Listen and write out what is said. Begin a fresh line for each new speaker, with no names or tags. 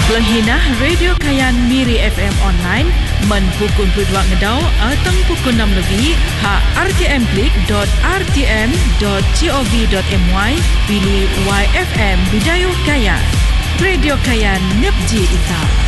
Pelenghinah Radio Kayan Miri FM online men pukul 22 ngedau atau pukul 6 lebih ha rtm.rtm.gov.my pilih YFM Bidayu Kayan. Radio Kayan Nepji Ita.